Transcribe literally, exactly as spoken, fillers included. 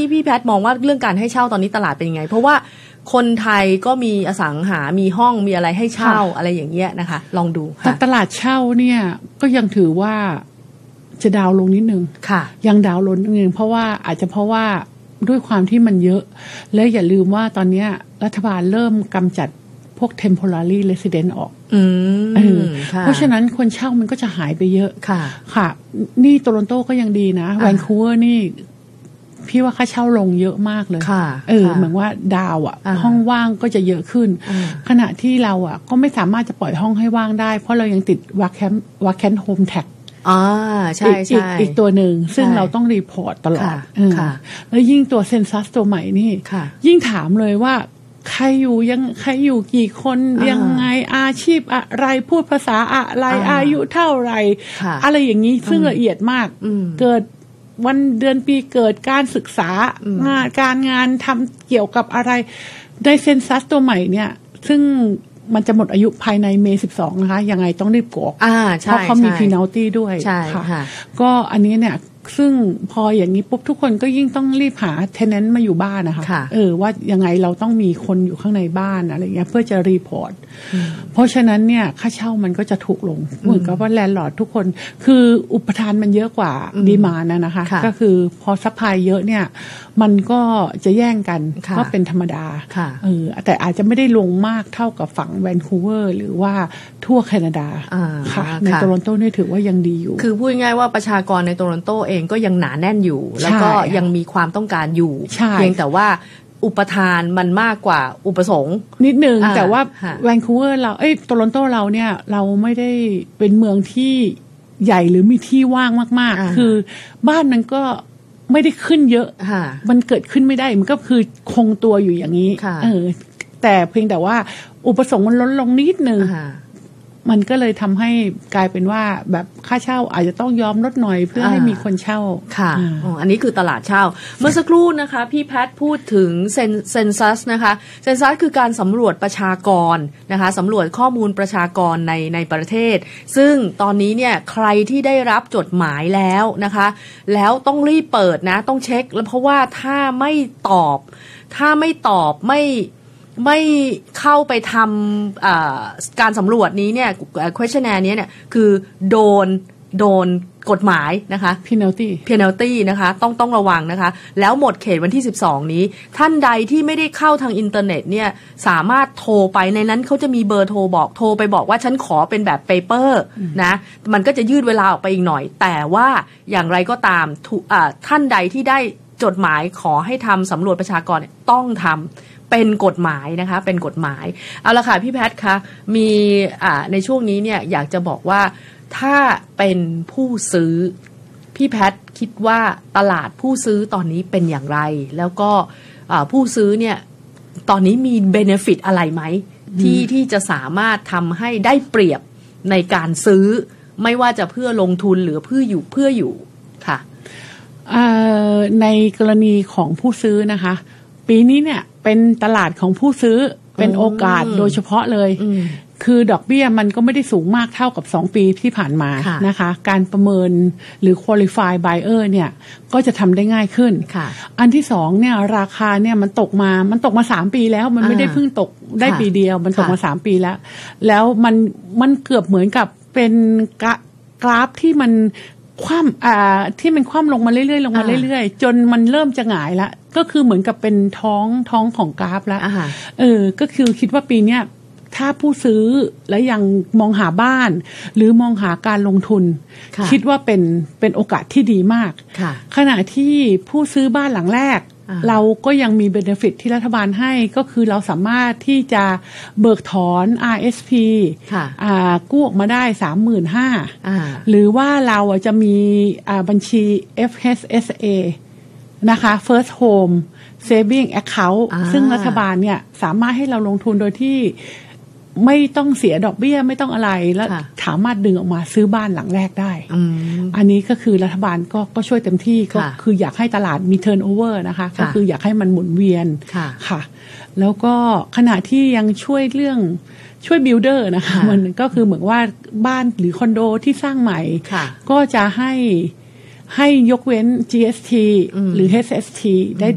พี่แพทมองว่าเรื่องการให้เช่าตอนนี้ตลาดเป็นยังไงเพราะว่าคนไทยก็มีอสังหามีห้องมีอะไรให้เช่าอะไรอย่างเงี้ยนะคะลองดูแต่ตลาดเช่าเนี่ยก็ยังถือว่าจะดาวลงนิดนึงค่ะยังดาวลงนิดนึงเพราะว่าอาจจะเพราะว่าด้วยความที่มันเยอะและอย่าลืมว่าตอนนี้รัฐบาลเริ่มกำจัดพวก temporary resident ออกอืมเพราะฉะนั้นคนเช่ามันก็จะหายไปเยอะค่ะค่ะนี่โตรอนโตก็ยังดีนะแวนคูเวอร์นี่พี่ว่าค่าเช่าลงเยอะมากเลยเออเหมือนว่าดาวอ่ะห้องว่างก็จะเยอะขึ้นขณะที่เราอ่ะก็ไม่สามารถจะปล่อยห้องให้ว่างได้เพราะเรายังติด vacant vacant home tax อ่าใช่ใช่อีกตัวหนึ่งซึ่งเราต้องรีพอร์ตตลอดแล้วยิ่งตัวเซนซัสตัวใหม่นี่ยิ่งถามเลยว่าใครอยู่ยังใครอยู่กี่คนยังไงอาชีพอะไรพูดภาษาอะไรอายุเท่าไหร่อะไรอย่างนี้ซึ่งละเอียดมากเกิดวันเดือนปีเกิดการศึกษางานการงานทำเกี่ยวกับอะไรในเซนซัสตัวใหม่เนี่ยซึ่งมันจะหมดอายุภายในเมษายนสิบสองนะคะยังไงต้องรีบกรอกเพราะเขามีพีนัลตี้ด้วยค่ะก็อันนี้เนี่ยซึ่งพออย่างนี้ปุ๊บทุกคนก็ยิ่งต้องรีบหาเทนแนนต์มาอยู่บ้านนะคะเออว่ายังไงเราต้องมีคนอยู่ข้างในบ้านอะไรเงี้ยเพื่อจะรีพอร์ตเพราะฉะนั้นเนี่ยค่าเช่ามันก็จะถูกลงเหมือนกับว่าแลนด์ลอร์ดทุกคนคืออุปทานมันเยอะกว่าดีมานด์นะนะคะก็คือพอซัพพลายเยอะเนี่ยมันก็จะแย่งกันก็เป็นธรรมดาเออแต่อาจจะไม่ได้ลงมากเท่ากับฝั่งแวนคูเวอร์หรือว่าทั่วแคนาดาค่ะในโตรอนโตนี่ถือว่ายังดีอยู่คือพูดง่ายว่าประชากรในโตรอนโตเองก็ยังหนาแน่นอยู่แล้วก็ยังมีความต้องการอยู่เพียงแต่ว่าอุปทานมันมากกว่าอุปสงค์นิดนึงแต่ว่าแวนคูเวอร์เราเอ้ยโตรอนโตเราเนี่ยเราไม่ได้เป็นเมืองที่ใหญ่หรือมีที่ว่างมากๆคือบ้านมันก็ไม่ได้ขึ้นเยอะมันเกิดขึ้นไม่ได้มันก็คือคงตัวอยู่อย่างนี้เออแต่เพียงแต่ว่าอุปสงค์มันลดลงนิดนึงมันก็เลยทำให้กลายเป็นว่าแบบค่าเช่าอาจจะต้องยอมลดหน่อยเพื่อให้มีคนเช่าค่ะอ๋ออันนี้คือตลาดเช่าเมื่อสักครู่นะคะพี่แพทพูดถึงเซนเซนซัสนะคะเซนซัสคือการสำรวจประชากรนะคะสำรวจข้อมูลประชากรในในประเทศซึ่งตอนนี้เนี่ยใครที่ได้รับจดหมายแล้วนะคะแล้วต้องรีบเปิดนะต้องเช็คแล้วเพราะว่าถ้าไม่ตอบถ้าไม่ตอบไม่ไม่เข้าไปทำการสำรวจนี้เนี่ย questionnaire นี้เนี่ยคือโดนโดนกฎหมายนะคะ penalty penalty นะคะต้องต้องระวังนะคะแล้วหมดเขตวันที่สิบสองนี้ท่านใดที่ไม่ได้เข้าทางอินเทอร์เน็ตเนี่ยสามารถโทรไปในนั้นเขาจะมีเบอร์โทรบอกโทรไปบอกว่าฉันขอเป็นแบบ paper นะมันก็จะยืดเวลาออกไปอีกหน่อยแต่ว่าอย่างไรก็ตามท่านใดที่ได้จดหมายขอให้ทำสำรวจประชากรต้องทำเป็นกฎหมายนะคะเป็นกฎหมายเอาละค่ะพี่แพทคะมีอ่าในช่วงนี้เนี่ยอยากจะบอกว่าถ้าเป็นผู้ซื้อพี่แพทคิดว่าตลาดผู้ซื้อตอนนี้เป็นอย่างไรแล้วก็ผู้ซื้อเนี่ยตอนนี้มีเบเนฟิตอะไรไหมที่ที่จะสามารถทำให้ได้เปรียบในการซื้อไม่ว่าจะเพื่อลงทุนหรือเพื่ออยู่เพื่ออยู่ค่ะในกรณีของผู้ซื้อนะคะปีนี้เนี่ยเป็นตลาดของผู้ซื้อเป็นโอกาสโดยเฉพาะเลยคือดอกเบี้ยมันก็ไม่ได้สูงมากเท่ากับสองปีที่ผ่านมานะคะการประเมินหรือ qualify buyer เนี่ยก็จะทำได้ง่ายขึ้นอันที่สองเนี่ยราคาเนี่ยมันตกมามันตกมาสามปีแล้วมันไม่ได้เพิ่งตกได้ปีเดียวมันตกมาสามปีแล้วแล้วมันมันเกือบเหมือนกับเป็นกราฟที่มันคว่ำอ่าที่มันคว่ำลงมาเรื่อยๆลงมาเรื่อยๆจนมันเริ่มจะหงายละก็คือเหมือนกับเป็นท้องท้องของกราฟแล้วเออก็คือคิดว่าปีเนี้ยถ้าผู้ซื้อและยังมองหาบ้านหรือมองหาการลงทุนคิดว่าเป็นเป็นโอกาสที่ดีมากขณะที่ผู้ซื้อบ้านหลังแรกเราก็ยังมีเบเนฟิตที่รัฐบาลให้ก็คือเราสามารถที่จะเบิกถอน อาร์ เอส พี อ่ากู้ออกมาได้ สามหมื่นห้าพัน หรือว่าเราจะมีอ่าบัญชี เอฟ เอช เอส เอ นะคะ First Home Saving Account ซึ่งรัฐบาลเนี่ยสามารถให้เราลงทุนโดยที่ไม่ต้องเสียดอกเบี้ยไม่ต้องอะไรแล้วสามารถดึงออกมาซื้อบ้านหลังแรกได้อันนี้ก็คือรัฐบาลก็ก็ช่วยเต็มที่ก็คืออยากให้ตลาดมี turnover นะคะก็คืออยากให้มันหมุนเวียนค่ะแล้วก็ขณะที่ยังช่วยเรื่องช่วย builder นะคะมันก็คือเหมือนว่าบ้านหรือคอนโดที่สร้างใหม่ก็จะให้ให้ยกเว้น จี เอส ที หรือ เอช เอส ที ได้